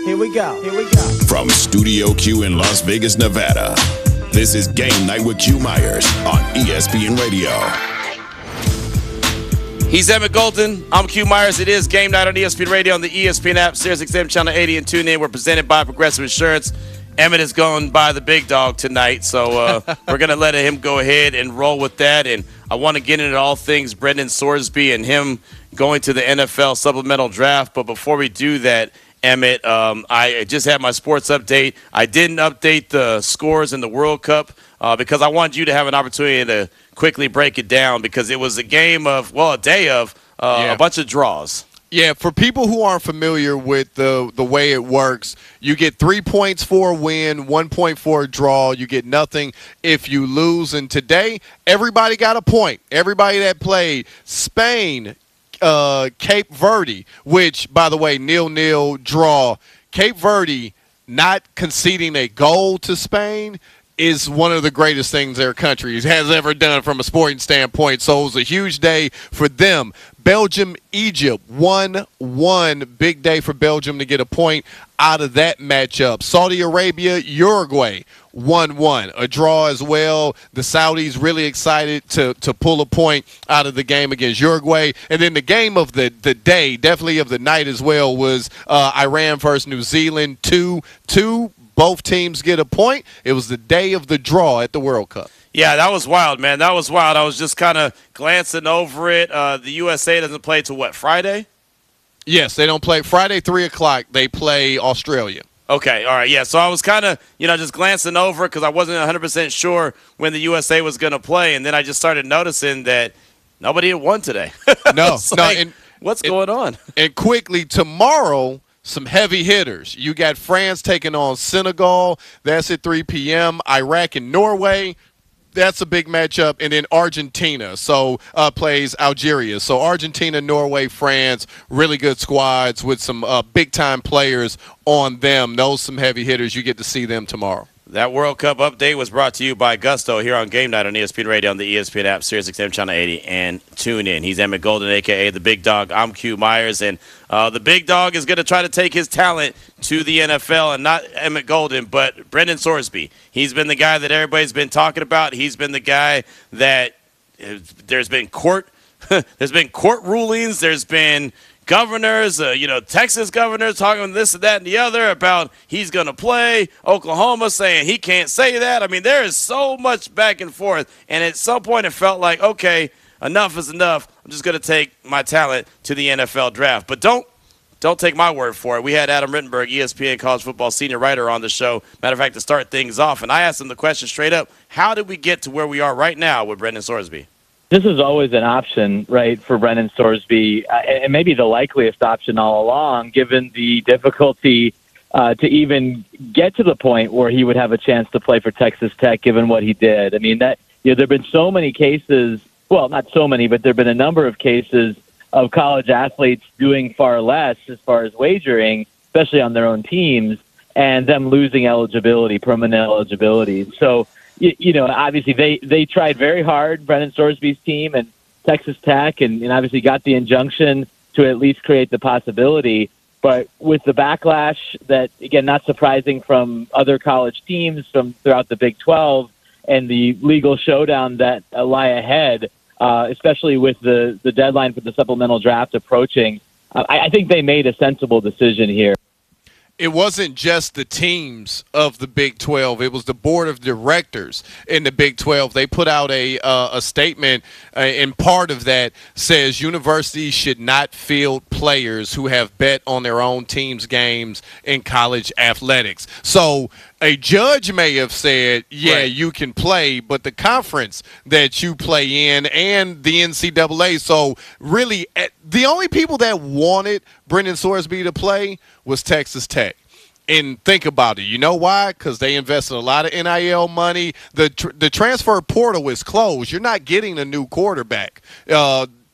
Here we go. From Studio Q in Las Vegas, Nevada, this is Game Night with Q Myers on ESPN Radio. He's Emmett Golden. I'm Q Myers. It is Game Night on ESPN Radio on the ESPN app, SiriusXM Channel 80, and tune in. We're presented by Progressive Insurance. Emmett is going by the big dog tonight, so we're going to let him go ahead and roll with that. And I want to get into all things Brendan Sorsby and him going to the NFL supplemental draft. But before we do that, Emmett, I just had my sports update. I didn't update the scores in the World Cup because I wanted you to have an opportunity to quickly break it down because it was a day of a bunch of draws. Yeah, for people who aren't familiar with the way it works, you get 3 points for a win, 1 point for a draw. You get nothing if you lose. And today, everybody got a point. Everybody that played. Spain, Cape Verde, which, by the way, 0-0 draw. Cape Verde not conceding a goal to Spain is one of the greatest things their country has ever done from a sporting standpoint. So it was a huge day for them. Belgium, Egypt, 1-1. Big day for Belgium to get a point out of that matchup. Saudi Arabia, Uruguay, 1-1. A draw as well. The Saudis really excited to pull a point out of the game against Uruguay. And then the game of the day, definitely of the night as well, was Iran versus New Zealand, 2-2. Both teams get a point. It was the day of the draw at the World Cup. Yeah, that was wild, man. That was wild. I was just kind of glancing over it. The USA doesn't play till what, Friday? Yes, they don't play. Friday, 3 o'clock, they play Australia. Okay, all right, yeah. So I was kind of, just glancing over it because I wasn't 100% sure when the USA was going to play. And then I just started noticing that nobody had won today. No. What's going on? And quickly, tomorrow, some heavy hitters. You got France taking on Senegal. That's at 3 p.m. Iraq and Norway. That's a big matchup. And then Argentina plays Algeria. So Argentina, Norway, France, really good squads with some big-time players on them. Those some heavy hitters. You get to see them tomorrow. That World Cup update was brought to you by Gusto here on Game Night on ESPN Radio on the ESPN app, SiriusXM Channel 80, and tune in. He's Emmett Golden, a.k.a. The Big Dog. I'm Q Myers, and the Big Dog is going to try to take his talent to the NFL, and not Emmett Golden, but Brendan Sorsby. He's been the guy that everybody's been talking about. He's been the guy that there's been court rulings. There's been governors, Texas governors talking this and that and the other about he's going to play. Oklahoma saying he can't say that. I mean, there is so much back and forth. And at some point it felt like, okay, enough is enough. I'm just going to take my talent to the NFL draft. But don't take my word for it. We had Adam Rittenberg, ESPN college football senior writer, on the show. Matter of fact, to start things off. And I asked him the question straight up, how did we get to where we are right now with Brendan Sorsby? This is always an option, right, for Brendan Sorsby, and maybe the likeliest option all along, given the difficulty to even get to the point where he would have a chance to play for Texas Tech, given what he did. I mean, there have been so many cases, well, not so many, but there have been a number of cases of college athletes doing far less as far as wagering, especially on their own teams, and them losing eligibility, permanent eligibility. So, obviously they tried very hard, Brendan Sorsby's team and Texas Tech, and obviously got the injunction to at least create the possibility. But with the backlash that, again, not surprising from other college teams from throughout the Big 12 and the legal showdown that lie ahead, especially with the deadline for the supplemental draft approaching, I think they made a sensible decision here. It wasn't just the teams of the Big 12. It was the board of directors in the Big 12. They put out a statement, and part of that says universities should not field players who have bet on their own team's games in college athletics. So a judge may have said, right, you can play, but the conference that you play in and the NCAA. So really, the only people that wanted Brendan Sorsby to play was Texas Tech. And think about it. You know why? Because they invested a lot of NIL money. The transfer portal is closed. You're not getting a new quarterback.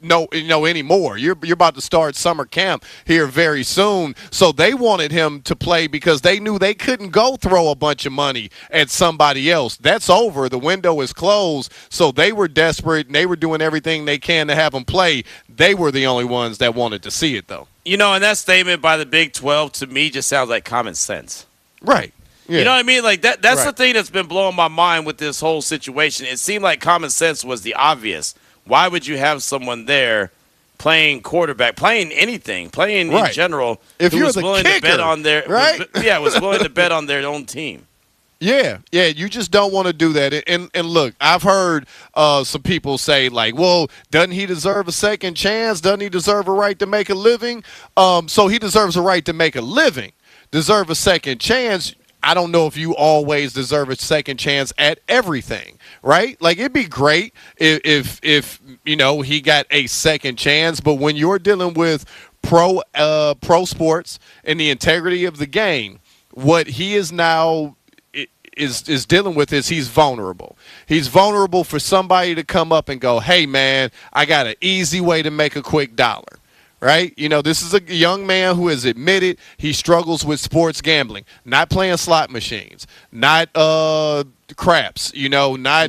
anymore. You're about to start summer camp here very soon. So they wanted him to play because they knew they couldn't go throw a bunch of money at somebody else. That's over. The window is closed. So they were desperate and they were doing everything they can to have him play. They were the only ones that wanted to see it, though. And that statement by the Big 12 to me just sounds like common sense. Right. Yeah. You know what I mean? Like that's Right. the thing that's been blowing my mind with this whole situation. It seemed like common sense was the obvious. Why would you have someone there playing quarterback, playing anything, playing Right. in general, If who you're was the willing to bet kicker, on their right? was willing to bet on their own team. Yeah, you just don't want to do that. And look, I've heard some people say, like, well, doesn't he deserve a second chance? Doesn't he deserve a right to make a living? So he deserves a right to make a living. Deserve a second chance. I don't know if you always deserve a second chance at everything, right? Like, it'd be great if he got a second chance, but when you're dealing with pro sports and the integrity of the game, what he is now is dealing with is he's vulnerable. He's vulnerable for somebody to come up and go, hey, man, I got an easy way to make a quick dollar. Right? This is a young man who has admitted he struggles with sports gambling, not playing slot machines, not craps, not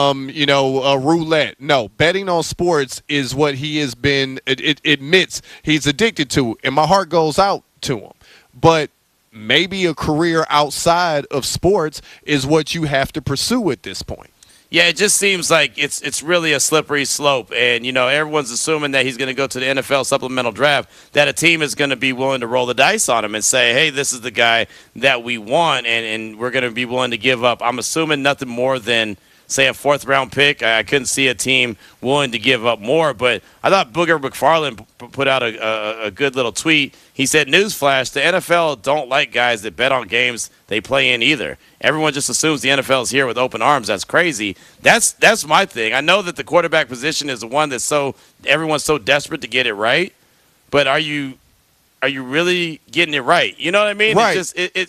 roulette. No, betting on sports is what he has been, it admits he's addicted to, and my heart goes out to him. But maybe a career outside of sports is what you have to pursue at this point. Yeah, it just seems like it's really a slippery slope. And, everyone's assuming that he's going to go to the NFL supplemental draft, that a team is going to be willing to roll the dice on him and say, hey, this is the guy that we want, and we're going to be willing to give up. I'm assuming nothing more than, say, a fourth-round pick. I couldn't see a team willing to give up more. But I thought Booger McFarland put out a good little tweet. He said, newsflash, the NFL don't like guys that bet on games they play in either. Everyone just assumes the NFL is here with open arms. That's crazy. That's my thing. I know that the quarterback position is the one that's everyone's so desperate to get it right. But are you really getting it right? You know what I mean? Right.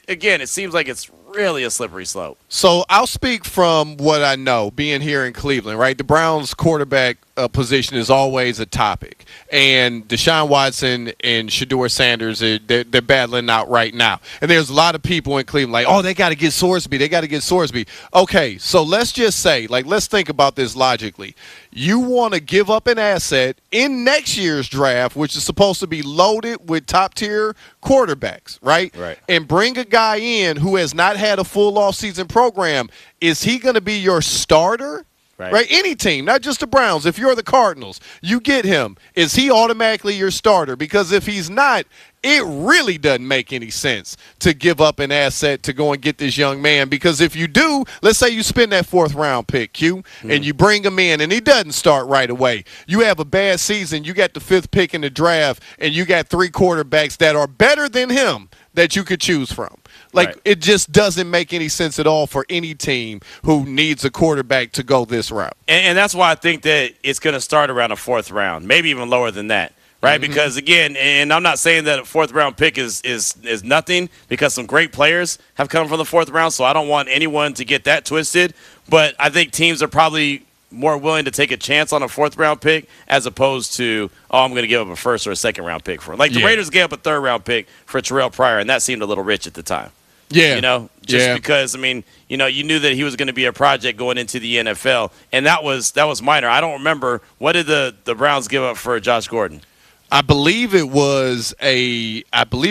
It seems like it's really a slippery slope. So I'll speak from what I know, being here in Cleveland, right? The Browns quarterback position is always a topic. And Deshaun Watson and Shedeur Sanders, they're battling out right now. And there's a lot of people in Cleveland like, oh, they got to get Sorsby. Okay, so let's just say, let's think about this logically. You want to give up an asset in next year's draft, which is supposed to be loaded with top-tier quarterbacks, right? Right. And bring a guy in who has not had a full offseason program. Is he going to be your starter? Right. Any team, not just the Browns. If you're the Cardinals, you get him. Is he automatically your starter? Because if he's not, it really doesn't make any sense to give up an asset to go and get this young man. Because if you do, let's say you spend that fourth-round pick, Q, and you bring him in, and he doesn't start right away. You have a bad season. You got the fifth pick in the draft, and you got three quarterbacks that are better than him that you could choose from. It just doesn't make any sense at all for any team who needs a quarterback to go this route. And that's why I think that it's going to start around a fourth round, maybe even lower than that, right? Mm-hmm. Because, again, and I'm not saying that a fourth-round pick is nothing, because some great players have come from the fourth round, so I don't want anyone to get that twisted. But I think teams are probably more willing to take a chance on a fourth-round pick as opposed to, I'm going to give up a first or a second-round pick for him. The Raiders gave up a third-round pick for Terrell Pryor, and that seemed a little rich at the time. Yeah. Because, you knew that he was going to be a project going into the NFL, and that was minor. I don't remember. What did the Browns give up for Josh Gordon? I believe it was a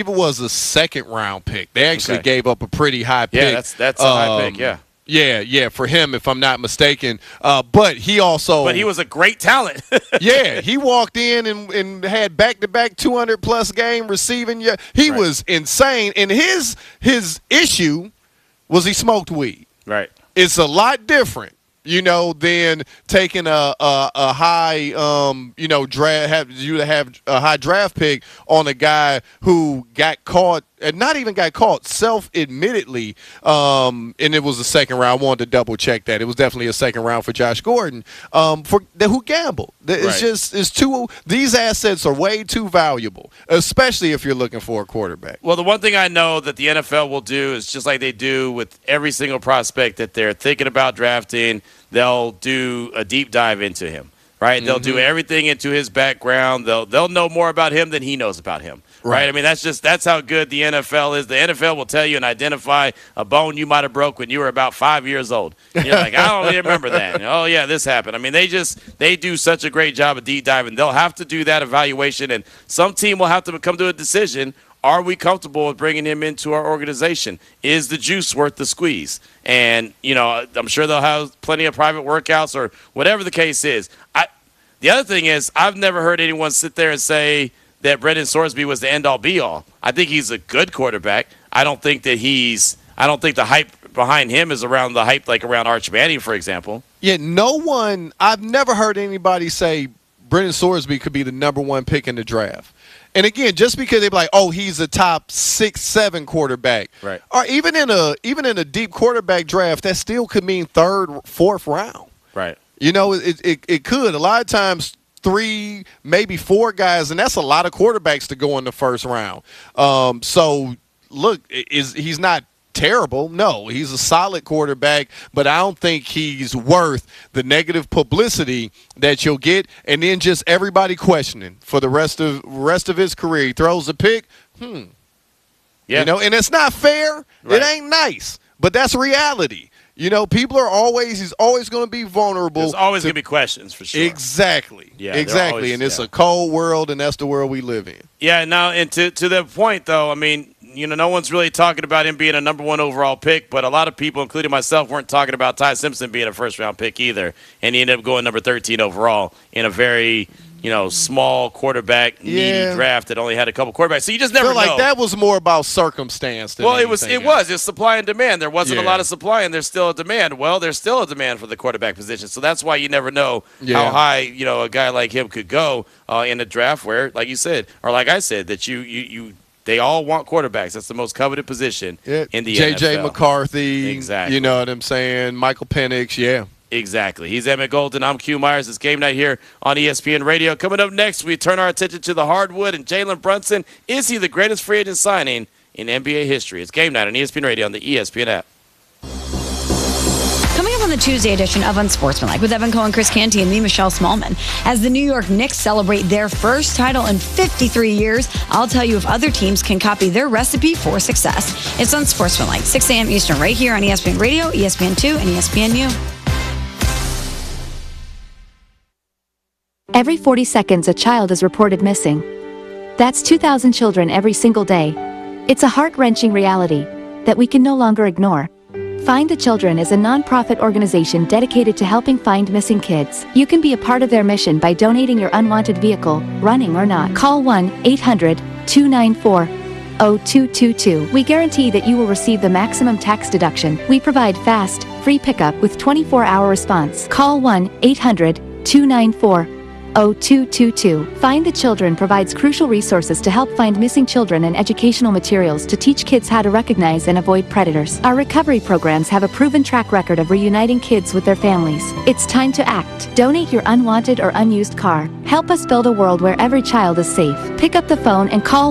second-round pick. They actually gave up a pretty high pick. Yeah, that's a high pick, yeah. Yeah, for him, if I'm not mistaken. But he was a great talent. Yeah, he walked in and had back-to-back 200-plus game receiving. Yeah, he was insane. And his issue was he smoked weed. Right. It's a lot different, than taking a high, have a high draft pick on a guy who got caught. And not even got caught, self-admittedly, and it was a second round. I wanted to double-check that. It was definitely a second round for Josh Gordon, who gambled. These assets are way too valuable, especially if you're looking for a quarterback. Well, the one thing I know that the NFL will do is just like they do with every single prospect that they're thinking about drafting, they'll do a deep dive into him. right? They'll do everything into his background. They'll know more about him than he knows about him, right? I mean, that's how good the NFL is. The NFL will tell you and identify a bone you might have broke when you were about 5 years old. And you're like, I don't really remember that. And, oh yeah, this happened. I mean, they do such a great job of deep diving. They'll have to do that evaluation, and some team will have to come to a decision. Are we comfortable with bringing him into our organization? Is the juice worth the squeeze? And, I'm sure they'll have plenty of private workouts or whatever the case is. The other thing is, I've never heard anyone sit there and say that Brendan Sorsby was the end-all, be-all. I think he's a good quarterback. I don't think the hype behind him is around the hype like around Arch Manning, for example. Yeah, I've never heard anybody say Brendan Sorsby could be the number one pick in the draft. And again, just because they're like, oh, he's a top 6-7 quarterback, right? Or even in a deep quarterback draft, that still could mean 3rd, 4th round, right? It could. A lot of times, 3, maybe 4 guys, and that's a lot of quarterbacks to go in the 1st round. So look, he's not terrible. No, he's a solid quarterback, but I don't think he's worth the negative publicity that you'll get, and then just everybody questioning for the rest of his career. He throws a pick, yeah, and it's not fair. Right. It ain't nice, but that's reality. People are he's always going to be vulnerable. There's always going to be questions for sure. Exactly. Yeah, exactly. And it's a cold world, and that's the world we live in. Yeah. Now, and to the point, though, I mean, no one's really talking about him being a number 1 overall pick, but a lot of people, including myself, weren't talking about Ty Simpson being a first-round pick either, and he ended up going number 13 overall in a very, small quarterback needy draft that only had a couple quarterbacks. So you just never know. Like that was more about circumstance than anything else. It's supply and demand. There wasn't a lot of supply, and there's still a demand. Well, there's still a demand for the quarterback position, so that's why you never know how high a guy like him could go in a draft where, like you said, or like I said, that they all want quarterbacks. That's the most coveted position in the NFL. J.J. McCarthy. Exactly. You know what I'm saying? Michael Penix, yeah. Exactly. He's Emmett Golden. I'm Q Myers. It's Game Night here on ESPN Radio. Coming up next, we turn our attention to the hardwood and Jalen Brunson. Is he the greatest free agent signing in NBA history? It's Game Night on ESPN Radio on the ESPN app. Coming up on the Tuesday edition of Unsportsmanlike with Evan Cohen, Chris Canty, and me, Michelle Smallman. As the New York Knicks celebrate their first title in 53 years, I'll tell you if other teams can copy their recipe for success. It's Unsportsmanlike, 6 a.m. Eastern, right here on ESPN Radio, ESPN2, and ESPNU. Every 40 seconds, a child is reported missing. That's 2,000 children every single day. It's a heart-wrenching reality that we can no longer ignore. Find the Children is a non-profit organization dedicated to helping find missing kids. You can be a part of their mission by donating your unwanted vehicle, running or not. Call 1-800-294-0222. We guarantee that you will receive the maximum tax deduction. We provide fast, free pickup with 24-hour response. Call 1-800-294-0222. Find the Children provides crucial resources to help find missing children and educational materials to teach kids how to recognize and avoid predators. Our recovery programs have a proven track record of reuniting kids with their families. It's time to act. Donate your unwanted or unused car. Help us build a world where every child is safe. Pick up the phone and call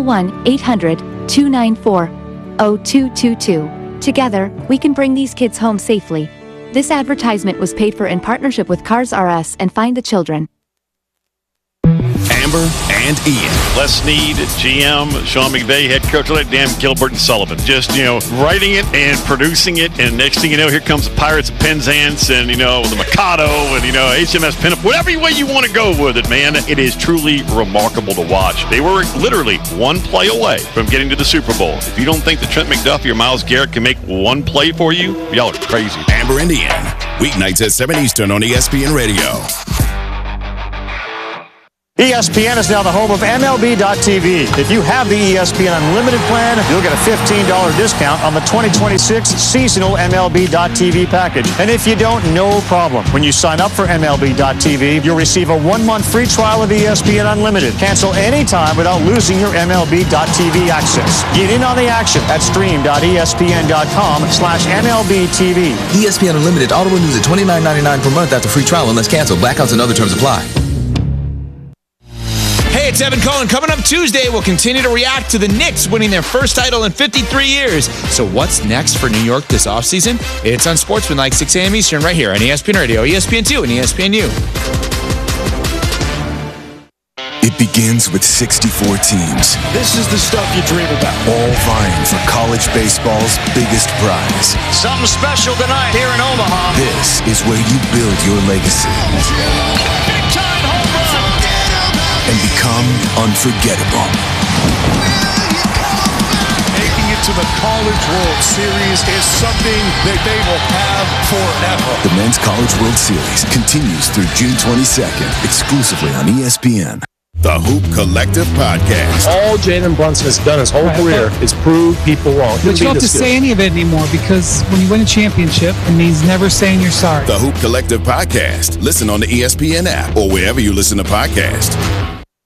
1-800-294-0222. Together, we can bring these kids home safely. This advertisement was paid for in partnership with Cars R Us and Find the Children. Amber and Ian. Les Snead, GM, Sean McVay, head coach, Dan Gilbert and Sullivan. Just, writing it and producing it, and next thing you know, here comes the Pirates of Penzance and, the Mikado and, HMS Pinup. Whatever way you want to go with it, man, it is truly remarkable to watch. They were literally one play away from getting to the Super Bowl. If you don't think that Trent McDuffie or Myles Garrett can make one play for you, y'all are crazy. Amber and Ian, weeknights at 7 Eastern on ESPN Radio. ESPN is now the home of MLB.tv. If you have the ESPN Unlimited plan, you'll get a $15 discount on the 2026 seasonal MLB.tv package. And if you don't, no problem. When you sign up for MLB.tv, you'll receive a 1-month free trial of ESPN Unlimited. Cancel anytime without losing your MLB.tv access. Get in on the action at stream.espn.com/MLBTV. ESPN Unlimited auto renews at $29.99 per month after free trial unless canceled. Blackouts and other terms apply. Hey, it's Evan Cohen. Coming up Tuesday, we'll continue to react to the Knicks winning their first title in 53 years. So what's next for New York this offseason? It's Unsportsmanlike, 6 a.m. Eastern, right here on ESPN Radio, ESPN2, and ESPNU. It begins with 64 teams. This is the stuff you dream about. All vying for college baseball's biggest prize. Something special tonight here in Omaha. This is where you build your legacy. Big time home run. And become unforgettable. Making it to the College World Series is something that they will have forever. The Men's College World Series continues through June 22nd, exclusively on ESPN. The Hoop Collective Podcast. All Jalen Brunson has done his whole career is prove people wrong. But you don't have to say any of it anymore, because when you win a championship, it means never saying you're sorry. The Hoop Collective Podcast. Listen on the ESPN app or wherever you listen to podcasts.